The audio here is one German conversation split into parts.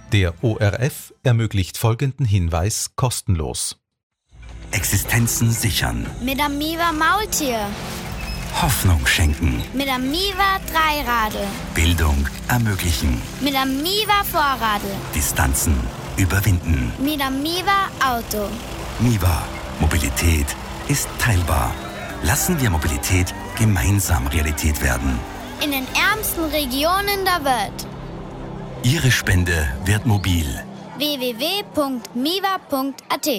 Der ORF ermöglicht folgenden Hinweis kostenlos. Existenzen sichern. Mit dem Miva Maultier. Hoffnung schenken. Mit dem Miva Dreiradl. Bildung ermöglichen. Mit dem Miva Vorradl. Distanzen überwinden. Mit dem Miva Auto. Miva. Mobilität ist teilbar. Lassen wir Mobilität gemeinsam Realität werden. In den ärmsten Regionen der Welt. Ihre Spende wird mobil. www.miva.at.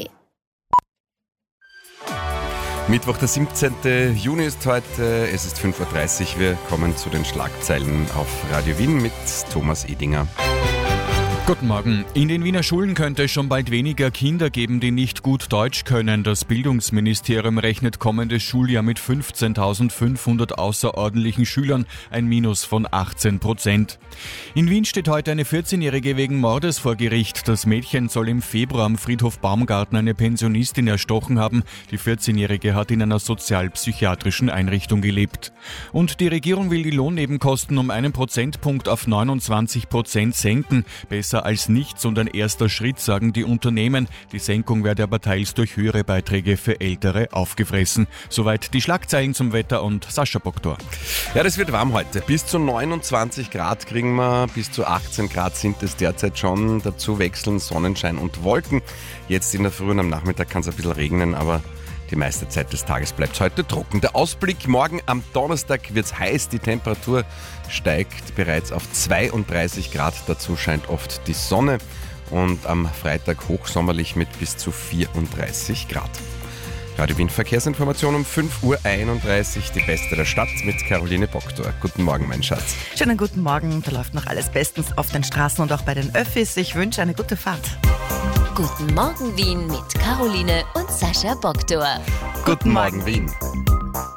Mittwoch, der 17. Juni ist heute. Es ist 5.30 Uhr. Wir kommen zu den Schlagzeilen auf Radio Wien mit Thomas Edinger. Guten Morgen. In den Wiener Schulen könnte es schon bald weniger Kinder geben, die nicht gut Deutsch können. Das Bildungsministerium rechnet kommendes Schuljahr mit 15.500 außerordentlichen Schülern, ein Minus von 18%. In Wien steht heute eine 14-Jährige wegen Mordes vor Gericht. Das Mädchen soll im Februar am Friedhof Baumgarten eine Pensionistin erstochen haben. Die 14-Jährige hat in einer sozialpsychiatrischen Einrichtung gelebt. Und die Regierung will die Lohnnebenkosten um 1 Prozentpunkt auf 29% senken. Besser als nichts und ein erster Schritt, sagen die Unternehmen. Die Senkung werde aber teils durch höhere Beiträge für Ältere aufgefressen. Soweit die Schlagzeilen zum Wetter und Sascha Boktor. Ja, das wird warm heute. Bis zu 29 Grad kriegen wir, bis zu 18 Grad sind es derzeit schon. Dazu wechseln Sonnenschein und Wolken. Jetzt in der Früh und am Nachmittag kann es ein bisschen regnen, aber die meiste Zeit des Tages bleibt heute trocken. Der Ausblick: morgen am Donnerstag wird es heiß. Die Temperatur steigt bereits auf 32 Grad. Dazu scheint oft die Sonne. Und am Freitag hochsommerlich mit bis zu 34 Grad. Radio Wien Verkehrsinformation um 5.31 Uhr. Die beste der Stadt mit Caroline Boktor. Guten Morgen, mein Schatz. Schönen guten Morgen. Da läuft noch alles bestens auf den Straßen und auch bei den Öffis. Ich wünsche eine gute Fahrt. Guten Morgen Wien mit Caroline und Sascha Boktor. Guten Morgen, Wien.